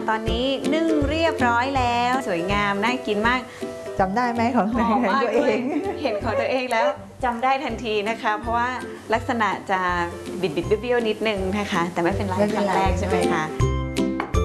ตอนนี้นึ่งเรียบร้อยแล้วสวยงามน่ากินมากจำได้ไหมของตัวเองเห็นของตัวเองแล้วจำได้ทันทีนะคะเพราะว่าลักษณะจะบิดเบี้ยวนิดนึงนะคะแต่ไม่เป็นไรครั้งแรกใช่ไหมคะ